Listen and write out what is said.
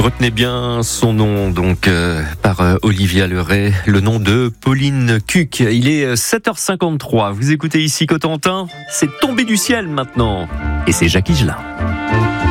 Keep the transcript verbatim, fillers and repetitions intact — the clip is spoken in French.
Retenez bien son nom, donc euh, par euh, Olivia Leray, le nom de Pauline Cuc. Il est sept heures cinquante-trois. Vous écoutez ici Cotentin, c'est tombé du ciel maintenant. Et c'est Jacques Higelin.